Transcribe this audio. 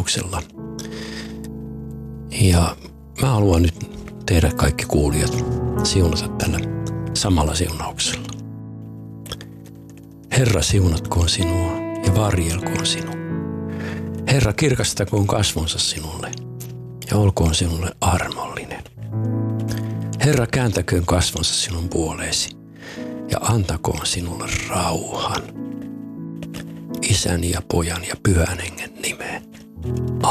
siunauksella. Ja mä haluan nyt tehdä kaikki kuulijat siunata tällä samalla siunauksella. Herra siunatkoon sinua ja varjelkoon sinua. Herra kirkastakoon kasvonsa sinulle ja olkoon sinulle armollinen. Herra kääntäköön kasvonsa sinun puoleesi ja antakoon sinulle rauhan. Isän ja Pojan ja Pyhän Hengen nimeen.